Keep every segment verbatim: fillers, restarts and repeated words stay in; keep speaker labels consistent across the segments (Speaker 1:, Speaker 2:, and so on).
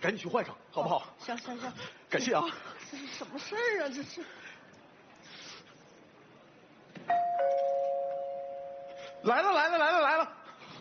Speaker 1: 赶紧去换上，好不好？
Speaker 2: 行行行，
Speaker 1: 感谢啊。
Speaker 2: 这是什么事儿啊？这是。
Speaker 1: 来了来了来了来了。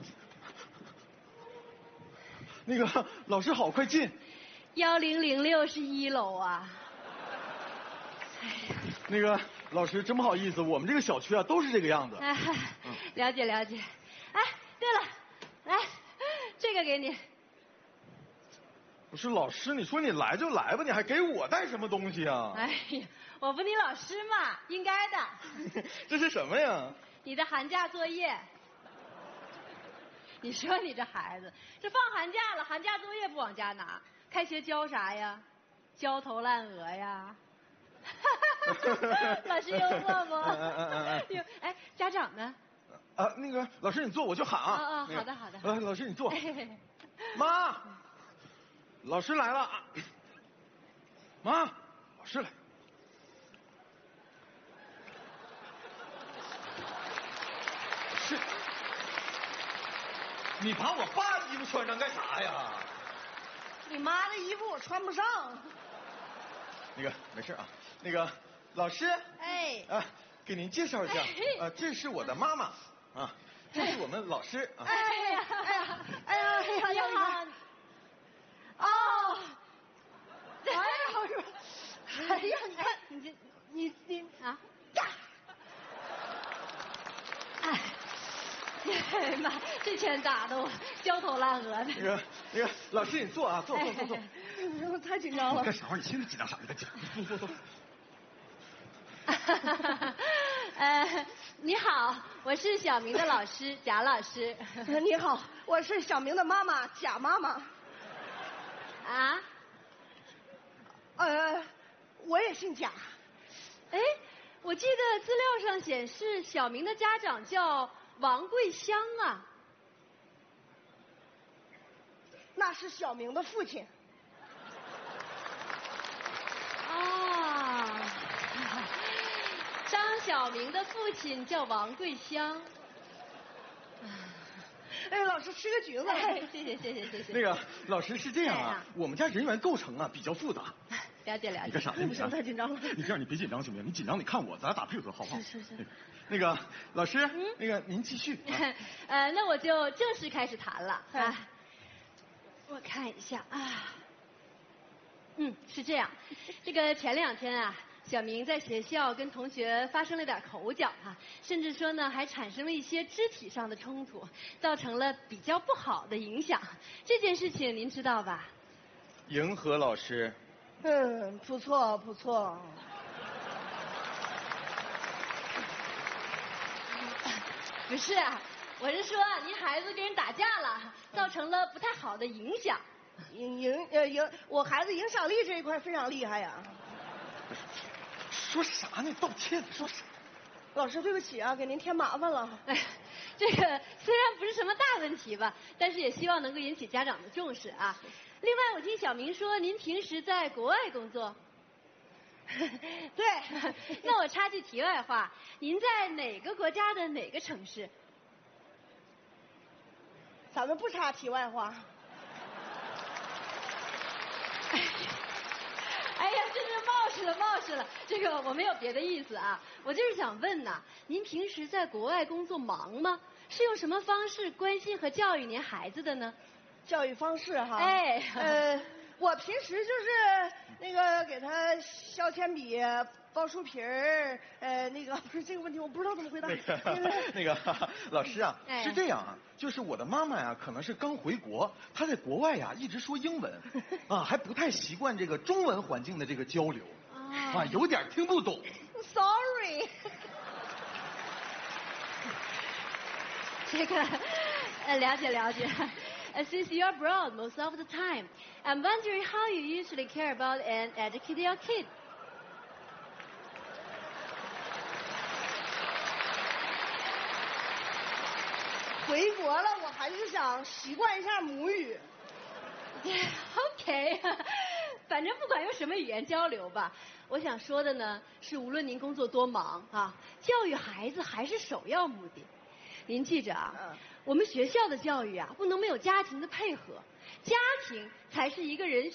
Speaker 1: 那个老师好，快进。
Speaker 3: 幺零零六是一楼啊。哎呀。
Speaker 1: 那个老师真不好意思，我们这个小区啊都是这个样子。
Speaker 3: 哎，了解了解。哎，对了，来，这个给你。
Speaker 1: 不是老师，你说你来就来吧，你还给我带什么东西啊？
Speaker 3: 哎呀，我不你老师嘛，应该的。
Speaker 1: 这是什么呀？
Speaker 3: 你的寒假作业。你说你这孩子，这放寒假了，寒假作业不往家拿，开学交啥呀？焦头烂额呀。老师幽默不？哟，哎，家长呢？
Speaker 1: 啊，那个老师你坐，我去喊啊。
Speaker 3: 啊啊，好的好的。
Speaker 1: 来，老师你坐。妈，老师来了。妈，老师来。是。你把我爸衣服穿上干啥呀？
Speaker 2: 你妈的衣服我穿不上。
Speaker 1: 那个没事啊，那个老师，
Speaker 3: 哎，
Speaker 1: 啊，给您介绍一下，啊，这是我的妈妈，啊，这是我们老师啊。
Speaker 3: 哎呀，哎呀，哎呀，你好。哦，
Speaker 2: 哎呀，我说，哎呀，你看你这你你
Speaker 3: 啊呀，哎。哎呀妈，这拳打得我焦头烂额的。
Speaker 1: 那个那个老师，你坐啊，坐坐坐坐。
Speaker 2: 我太紧张了。
Speaker 1: 干啥？你现在紧张啥？你赶紧坐坐坐。
Speaker 3: 呃，你好，我是小明的老师贾老师。
Speaker 2: 你好，我是小明的妈妈贾妈妈。
Speaker 3: 啊？
Speaker 2: 呃，我也姓贾。
Speaker 3: 哎，我记得资料上显示小明的家长叫王桂香啊。
Speaker 2: 那是小明的父亲。
Speaker 3: 啊，张小明的父亲叫王桂香。
Speaker 2: 哎，老师吃个橘子。
Speaker 3: 哎，谢谢谢谢谢谢。
Speaker 1: 那个老师是这样啊，我们家人员构成啊比较复杂。
Speaker 3: 了解了解。
Speaker 1: 你干啥呢？
Speaker 2: 不行，太紧张了。
Speaker 1: 你这样你别紧张行不行？你紧张你看我，咱俩打配合好不好？
Speaker 2: 是是是。
Speaker 1: 那个老师，嗯、那个您继续。
Speaker 3: 啊、呃，那我就正式开始谈了啊。我看一下啊。嗯，是这样，这个前两天啊，小明在学校跟同学发生了点口角啊，甚至说呢还产生了一些肢体上的冲突，造成了比较不好的影响。这件事情您知道吧？
Speaker 1: 迎合老师。
Speaker 2: 嗯，不错不错。
Speaker 3: 不是啊，我是说您孩子跟人打架了，造成了不太好的影响。
Speaker 2: 影影呃影，我孩子影响力这一块非常厉害呀。
Speaker 1: 说啥呢？道歉说啥？
Speaker 2: 老师对不起啊，给您添麻烦了。
Speaker 3: 哎，这个虽然不是什么大问题吧，但是也希望能够引起家长的重视啊。另外，我听小明说您平时在国外工作。
Speaker 2: 对。
Speaker 3: 那我插句题外话，您在哪个国家的哪个城市？
Speaker 2: 咱们不插题外话。
Speaker 3: 哎呀，真是冒失了，冒失了。这个我没有别的意思啊，我就是想问呐，您平时在国外工作忙吗？是用什么方式关心和教育您孩子的呢？
Speaker 2: 教育方式哈。
Speaker 3: 哎，
Speaker 2: 呃，我平时就是那个给他削铅笔、包书皮儿，呃，那个不是这个问题，我不知道怎么回答。
Speaker 1: 那个那个老师啊，哎、是这样啊，就是我的妈妈呀、啊，可能是刚回国，她在国外呀、啊、一直说英文，啊，还不太习惯这个中文环境的这个交流，啊，啊有点听不懂。
Speaker 2: Sorry。
Speaker 3: 这个呃，了解了解。Uh, since you're abroad most of the time, I'm wondering how you usually care about and educate your kid.
Speaker 2: 回国了，我还是想习惯一下母语。
Speaker 3: OK， 反正不管用什么语言交流吧，我想说的呢是，无论您工作多忙啊，教育孩子还是首要目的。您记着啊，嗯、我们学校的教育啊，不能没有家庭的配合，家庭才是一个人